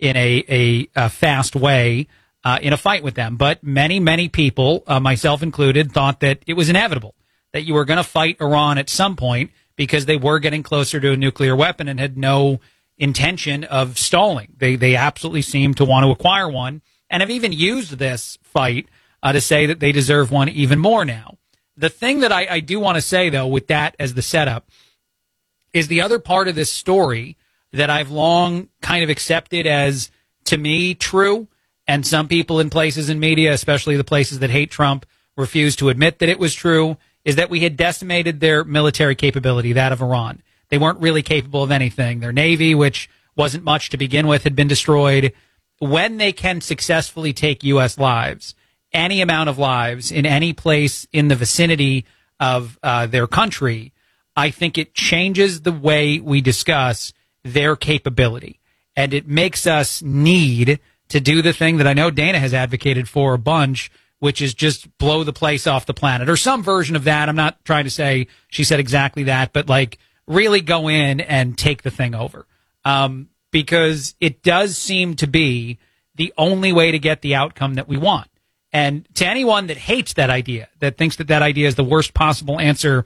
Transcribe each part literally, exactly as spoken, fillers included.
in a, a, a fast way uh, in a fight with them. But many, many people, uh, myself included, thought that it was inevitable, that you were going to fight Iran at some point because they were getting closer to a nuclear weapon and had no intention of stalling. They they absolutely seem to want to acquire one and have even used this fight uh, to say that they deserve one even more now. The thing that I, I do want to say, though, with that as the setup, is the other part of this story that I've long kind of accepted as, to me, true, and some people in places in media, especially the places that hate Trump, refuse to admit that it was true, is that we had decimated their military capability, that of Iran. They weren't really capable of anything. Their navy, which wasn't much to begin with, had been destroyed. When they can successfully take U S lives, any amount of lives in any place in the vicinity of uh, their country, I think it changes the way we discuss their capability. And it makes us need to do the thing that I know Dana has advocated for a bunch, which is just blow the place off the planet, or some version of that. I'm not trying to say she said exactly that, but like really go in and take the thing over. Um, because it does seem to be the only way to get the outcome that we want. And to anyone that hates that idea, that thinks that that idea is the worst possible answer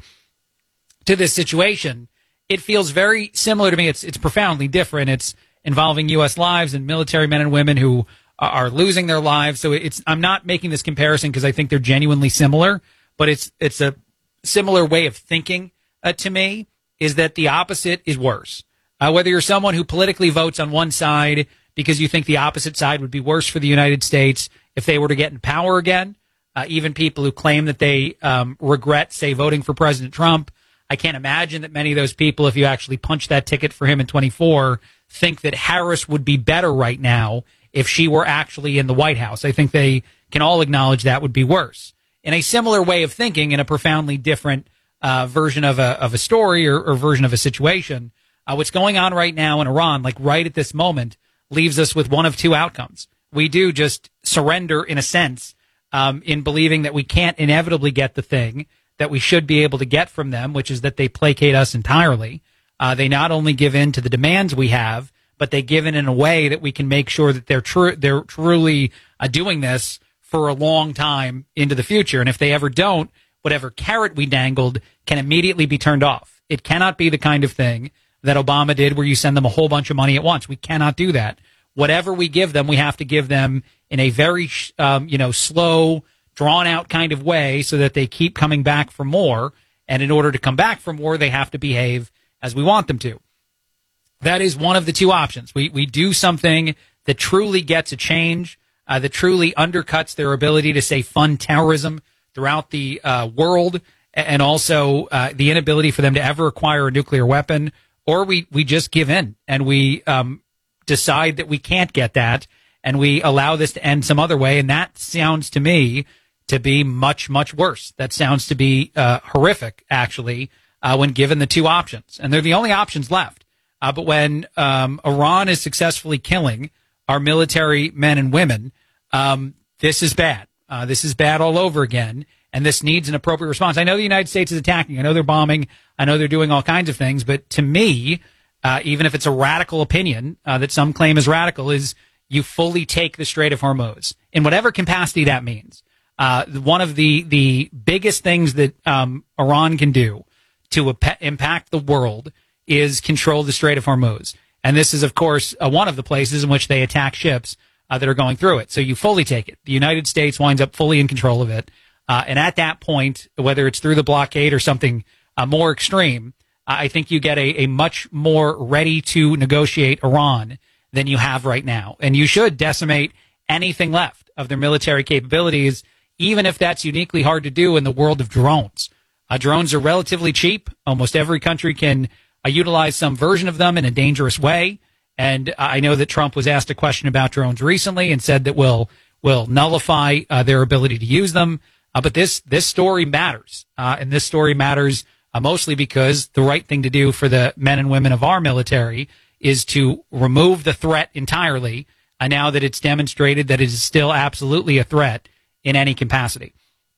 to this situation, it feels very similar to me. It's it's profoundly different. It's involving U S lives and military men and women who are losing their lives. So it's I'm not making this comparison because I think they're genuinely similar, but it's it's a similar way of thinking uh, to me, is that the opposite is worse. Uh, whether you're someone who politically votes on one side because you think the opposite side would be worse for the United States if they were to get in power again, uh, even people who claim that they um, regret, say, voting for President Trump, I can't imagine that many of those people, if you actually punch that ticket for him in twenty-four, think that Harris would be better right now if she were actually in the White House. I think they can all acknowledge that would be worse. In a similar way of thinking, in a profoundly different uh, version of a of a story or, or version of a situation, uh, what's going on right now in Iran, like right at this moment, leaves us with one of two outcomes. We do just surrender, in a sense, um, in believing that we can't inevitably get the thing that we should be able to get from them, which is that they placate us entirely. Uh, they not only give in to the demands we have, but they give in in a way that we can make sure that they're true, they're truly uh, doing this for a long time into the future. And if they ever don't, whatever carrot we dangled can immediately be turned off. It cannot be the kind of thing that Obama did where you send them a whole bunch of money at once. We cannot do that. Whatever we give them, we have to give them in a very, um, you know, slow, drawn out kind of way so that they keep coming back for more. And in order to come back for more, they have to behave as we want them to. That is one of the two options. We we do something that truly gets a change, uh, that truly undercuts their ability to, say, fund terrorism throughout the uh, world, and also uh, the inability for them to ever acquire a nuclear weapon, or we, we just give in and we um, decide that we can't get that, and we allow this to end some other way. And that sounds to me to be much, much worse. That sounds to be uh, horrific, actually, uh, when given the two options. And they're the only options left. Uh, but when um, Iran is successfully killing our military men and women, um, this is bad. Uh, this is bad all over again, and this needs an appropriate response. I know the United States is attacking. I know they're bombing. I know they're doing all kinds of things. But to me, uh, even if it's a radical opinion uh, that some claim is radical, is you fully take the Strait of Hormuz in whatever capacity that means. Uh, one of the, the biggest things that um, Iran can do to ap- impact the world is control the Strait of Hormuz. And this is, of course, uh, one of the places in which they attack ships uh, that are going through it. So you fully take it. The United States winds up fully in control of it. Uh, and at that point, whether it's through the blockade or something uh, more extreme, I think you get a, a much more ready to negotiate Iran than you have right now. And you should decimate anything left of their military capabilities, even if that's uniquely hard to do in the world of drones. Uh, drones are relatively cheap. Almost every country can uh, utilize some version of them in a dangerous way. And uh, I know that Trump was asked a question about drones recently and said that we'll, we'll nullify uh, their ability to use them. Uh, but this, this story matters. Uh, and this story matters uh, mostly because the right thing to do for the men and women of our military is to remove the threat entirely, uh, now that it's demonstrated that it is still absolutely a threat in any capacity.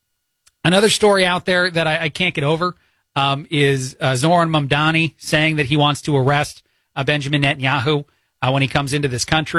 Another story out there that I, I can't get over um, is uh, Zoran Mamdani saying that he wants to arrest uh, Benjamin Netanyahu uh, when he comes into this country.